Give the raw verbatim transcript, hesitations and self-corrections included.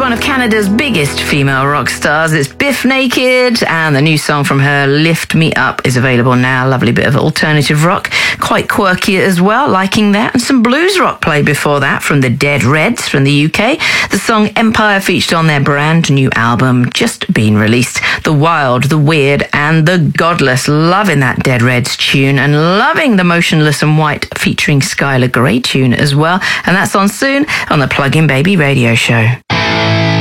one of Canada's biggest female rock stars. It's Biff Naked, and the new song from her, Lift Me Up, is available now. Lovely bit of alternative rock, quite quirky as well, liking that. And some blues rock play before that from the Dead Reds from the U K. The song Empire featured on their brand new album, just been released. The Wild, the Weird, and the Godless. Loving that Dead Reds tune, and loving the Motionless in White featuring Skylar Grey tune as well. And that's on soon on the Plug In Baby radio show.